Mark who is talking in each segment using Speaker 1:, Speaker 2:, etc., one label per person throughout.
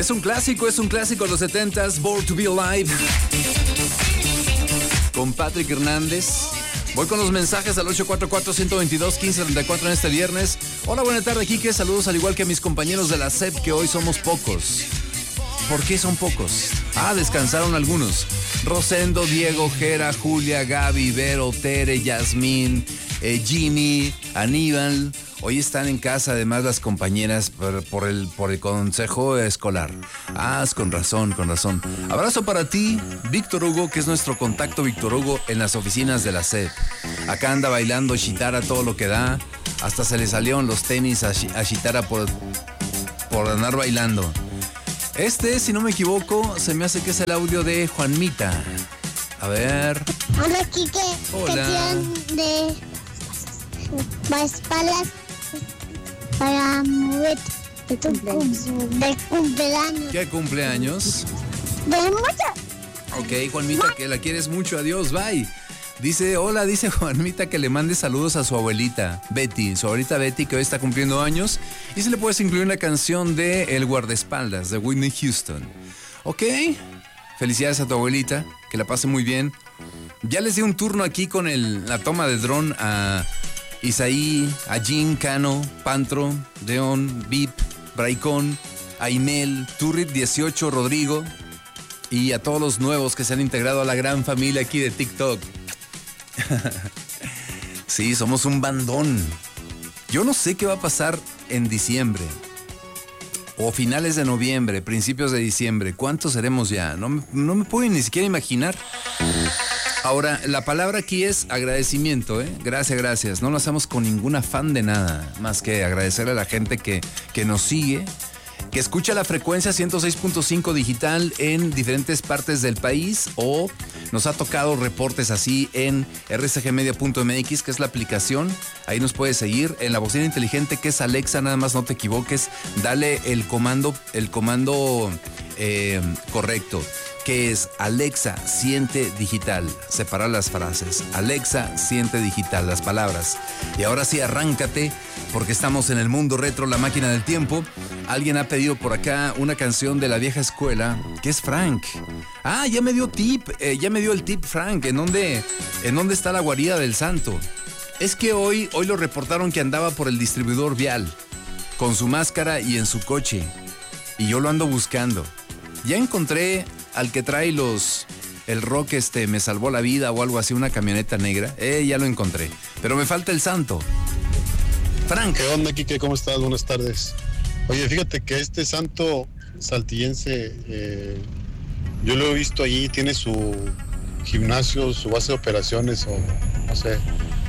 Speaker 1: Es un clásico de los 70s, Born to Be Alive, con Patrick Hernández. Voy con los mensajes al 844-122-1534 en este viernes. Hola, buena tarde, Quique. Saludos al igual que a mis compañeros de la SEP, que hoy somos pocos. ¿Por qué son pocos? Descansaron algunos. Rosendo, Diego, Jera, Julia, Gaby, Vero, Tere, Yasmín, Jimmy, Aníbal. Hoy están en casa, además, las compañeras por el consejo escolar. Con razón. Abrazo para ti, Víctor Hugo, que es nuestro contacto Víctor Hugo en las oficinas de la SEP. Acá anda bailando Shitara todo lo que da. Hasta se le salieron los tenis a Shitara por andar bailando. Si no me equivoco, se me hace que es el audio de Juanmita. A ver.
Speaker 2: Hola, Quique.
Speaker 1: Hola.
Speaker 2: Canción de espaldas para mover de cumpleaños.
Speaker 1: ¿Qué cumpleaños?
Speaker 2: De mucho.
Speaker 1: Ok, Juanmita, que la quieres mucho. Adiós, bye. Dice Juanmita que le mande saludos a su abuelita Betty, que hoy está cumpliendo años, y si le puedes incluir una canción de El Guardaespaldas de Whitney Houston. Ok, felicidades a tu abuelita, que la pase muy bien. Ya les di un turno aquí con la toma de dron a Isaí, a Jim, Cano, Pantro, León, Vip, Braicón, Aimel, Turrit 18, Rodrigo, y a todos los nuevos que se han integrado a la gran familia aquí de TikTok. Sí, somos un bandón. Yo no sé qué va a pasar en diciembre o finales de noviembre, principios de diciembre. ¿Cuántos seremos ya? No me puedo ni siquiera imaginar. Ahora, la palabra aquí es agradecimiento, ¿eh? Gracias. No lo hacemos con ningún afán de nada, más que agradecerle a la gente que nos sigue, que escucha la frecuencia 106.5 digital en diferentes partes del país, o nos ha tocado reportes así en rcgmedia.mx, que es la aplicación. Ahí nos puedes seguir en la bocina inteligente que es Alexa, nada más no te equivoques, dale el comando correcto, que es Alexa, siente digital. Separar las frases. Alexa, siente digital, las palabras. Y ahora sí, arráncate, porque estamos en el mundo retro, la máquina del tiempo. Alguien ha pedido por acá una canción de la vieja escuela, que es Frank. Ya me dio el tip Frank. ¿En dónde está la guarida del santo? Es que hoy lo reportaron que andaba por el distribuidor vial, con su máscara y en su coche. Y yo lo ando buscando. Ya encontré al que trae el rock me salvó la vida o algo así, una camioneta negra. Ya lo encontré. Pero me falta el santo. Frank.
Speaker 3: ¿Qué onda, Quique? ¿Cómo estás? Buenas tardes. Oye, fíjate que este santo saltillense, yo lo he visto allí, tiene su gimnasio, su base de operaciones, o no sé,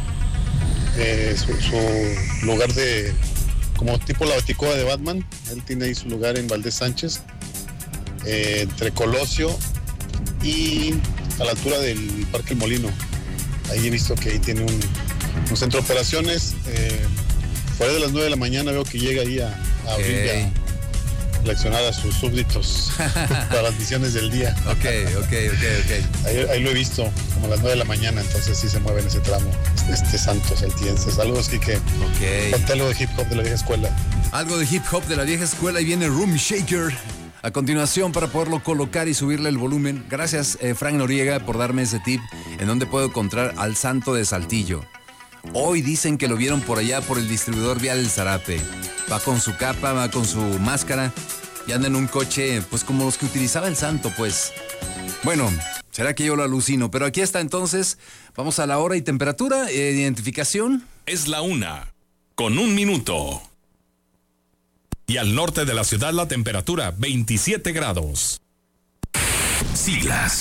Speaker 3: su lugar de, como tipo la Baticoa de Batman. Él tiene ahí su lugar en Valdés Sánchez, entre Colosio y a la altura del Parque El Molino. Ahí he visto que ahí tiene un centro de operaciones. Fuera de las 9 de la mañana veo que llega ahí a abrir, a leccionar a sus súbditos para las misiones del día.
Speaker 1: Ok.
Speaker 3: Ahí lo he visto, como a las 9 de la mañana, entonces sí se mueve en ese tramo, este santo saltiense. Saludos, Quique. Ponte algo de hip hop de la vieja escuela.
Speaker 1: Algo de hip hop de la vieja escuela, y viene Room Shaker a continuación para poderlo colocar y subirle el volumen. Gracias, Frank Noriega, por darme ese tip en donde puedo encontrar al santo de Saltillo. Hoy dicen que lo vieron por allá por el distribuidor vial El Zarape. Va con su capa, va con su máscara y anda en un coche, pues como los que utilizaba el santo, pues. Bueno, será que yo lo alucino, pero aquí está entonces. Vamos a la hora y temperatura, identificación.
Speaker 4: Es la 1:01. Y al norte de la ciudad la temperatura 27 grados. Siglas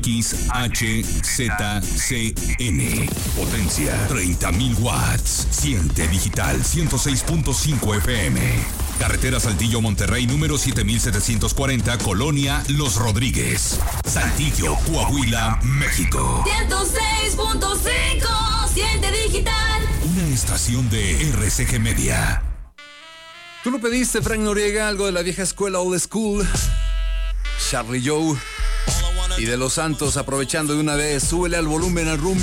Speaker 4: XHZCN. Potencia 30.000 watts. Siente digital 106.5 FM. Carretera Saltillo Monterrey número 7740, Colonia Los Rodríguez, Saltillo, Coahuila, México.
Speaker 5: 106.5. Siente digital.
Speaker 4: Una estación de RCG Media.
Speaker 1: Tú lo pediste, Frank Noriega, algo de la vieja escuela old school. Charlie Joe y de Los Santos, aprovechando de una vez, súbele al volumen al room.